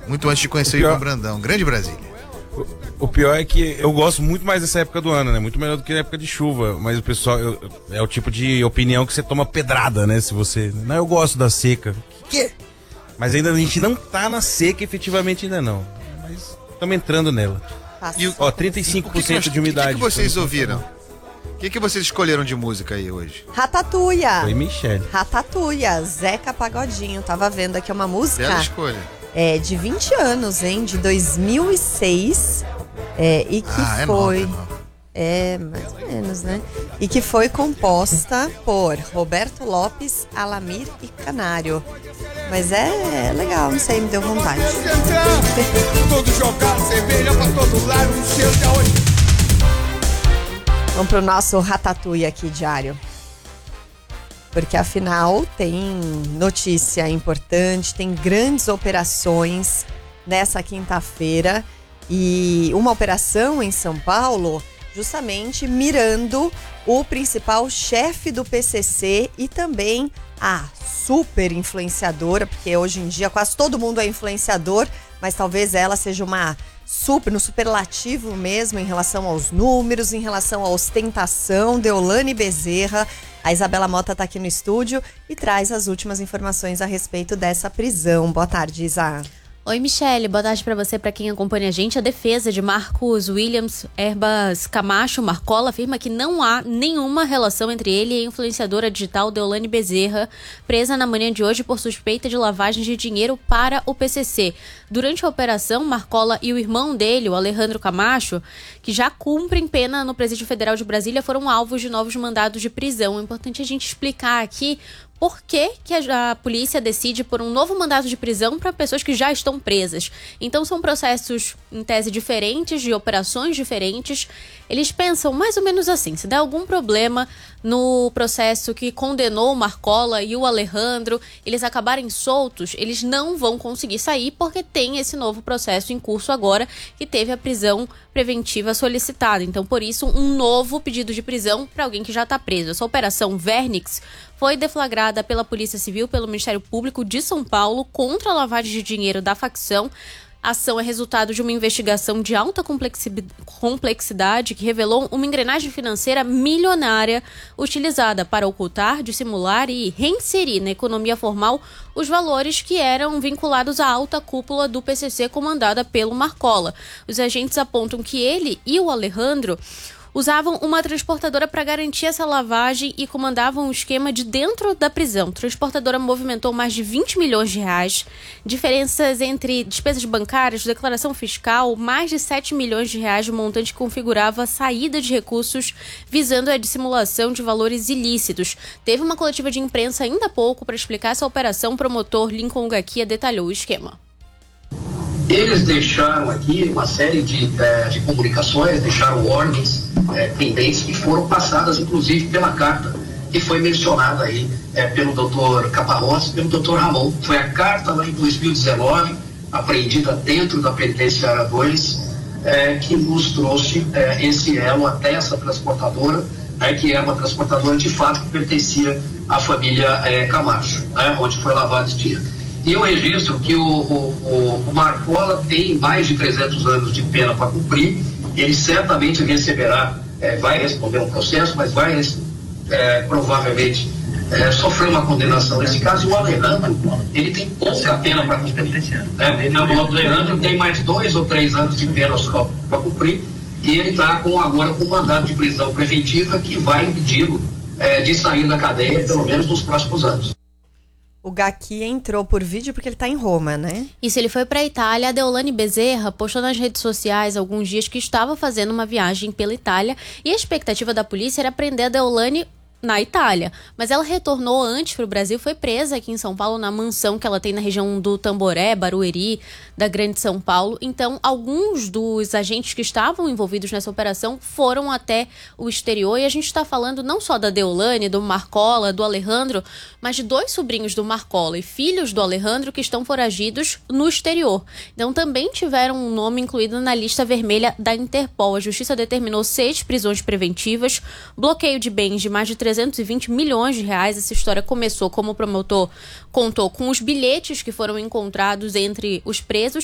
Muito antes de conhecer o Ivan Brandão. Grande Brasília. O pior é que eu gosto muito mais dessa época do ano, né? Muito melhor do que a época de chuva. Mas o pessoal, é o tipo de opinião que você toma pedrada, né? Se você... Não, eu gosto da seca. Que? Mas ainda a gente não tá na seca efetivamente ainda não. Mas estamos entrando nela. E 35% de umidade. O que vocês ouviram? O que vocês escolheram de música aí hoje? Ratatouille. Foi Michele. Ratatouille, Zeca Pagodinho. Tava vendo aqui uma música. Bela escolha. De 20 anos, hein? De 2006. E que foi... nova. Mais ou menos, né? E que foi composta por Roberto Lopes, Alamir e Canário. Mas é legal, não sei, me deu vontade. Todo jogado, cerveja pra todo lado, um cheiro de arroz. Vamos pro nosso Ratatouille aqui, diário. Porque afinal tem notícia importante, tem grandes operações nessa quinta-feira. E uma operação em São Paulo, justamente mirando o principal chefe do PCC e também a super influenciadora, porque hoje em dia quase todo mundo é influenciador, mas talvez ela seja uma no superlativo mesmo em relação aos números, em relação à ostentação, Deolane Bezerra. A Isabela Mota está aqui no estúdio e traz as últimas informações a respeito dessa prisão. Boa tarde, Isa. Oi, Michele. Boa tarde para você, para quem acompanha a gente. A defesa de Marcos Williams Herbas Camacho Marcola afirma que não há nenhuma relação entre ele e a influenciadora digital Deolane Bezerra, presa na manhã de hoje por suspeita de lavagem de dinheiro para o PCC. Durante a operação, Marcola e o irmão dele, o Alejandro Camacho, que já cumprem pena no Presídio Federal de Brasília, foram alvos de novos mandados de prisão. É importante a gente explicar aqui por que a polícia decide por um novo mandato de prisão para pessoas que já estão presas. Então são processos, em tese, diferentes, de operações diferentes. Eles pensam mais ou menos assim: se der algum problema no processo que condenou o Marcola e o Alejandro, eles acabarem soltos, eles não vão conseguir sair porque tem esse novo processo em curso agora, que teve a prisão preventiva solicitada. Então, por isso, um novo pedido de prisão para alguém que já está preso. Essa operação Vernix foi deflagrada pela Polícia Civil, pelo Ministério Público de São Paulo, contra a lavagem de dinheiro da facção. A ação é resultado de uma investigação de alta complexidade que revelou uma engrenagem financeira milionária utilizada para ocultar, dissimular e reinserir na economia formal os valores que eram vinculados à alta cúpula do PCC comandada pelo Marcola. Os agentes apontam que ele e o Alejandro usavam uma transportadora para garantir essa lavagem e comandavam o esquema de dentro da prisão. A transportadora movimentou mais de 20 milhões de reais, diferenças entre despesas bancárias, declaração fiscal, mais de 7 milhões de reais de montante que configurava a saída de recursos visando a dissimulação de valores ilícitos. Teve uma coletiva de imprensa ainda há pouco para explicar essa operação. O promotor Lincoln Gaquia detalhou o esquema. Eles deixaram aqui uma série de comunicações, deixaram ordens pendentes que foram passadas, inclusive, pela carta que foi mencionada aí pelo doutor Caparrós e pelo doutor Ramon. Foi a carta lá em 2019, apreendida dentro da Penitenciária 2, que nos trouxe esse elo até essa transportadora, que é uma transportadora de fato que pertencia à família Camacho, onde foi lavado esse dinheiro. E eu registro que o Marcola tem mais de 300 anos de pena para cumprir. Ele certamente receberá, vai responder um processo, mas vai provavelmente sofrer uma condenação nesse caso. E o Alejandro, ele tem pouca pena para cumprir. O Alejandro tem mais 2 ou 3 anos de pena só para cumprir. E ele está agora com um mandado de prisão preventiva que vai impedi-lo de sair da cadeia, pelo menos nos próximos anos. O Gaqui entrou por vídeo porque ele tá em Roma, né? Isso, ele foi pra Itália. A Deolane Bezerra postou nas redes sociais há alguns dias que estava fazendo uma viagem pela Itália e a expectativa da polícia era prender a Deolane na Itália, mas ela retornou antes para o Brasil, foi presa aqui em São Paulo na mansão que ela tem na região do Tamboré, Barueri, da Grande São Paulo. Então, alguns dos agentes que estavam envolvidos nessa operação foram até o exterior, e a gente está falando não só da Deolane, do Marcola, do Alejandro, mas de 2 sobrinhos do Marcola e filhos do Alejandro que estão foragidos no exterior. Então, também tiveram um nome incluído na lista vermelha da Interpol. A Justiça determinou 6 prisões preventivas, bloqueio de bens de mais de 320 milhões de reais. Essa história começou, como o promotor contou, com os bilhetes que foram encontrados entre os presos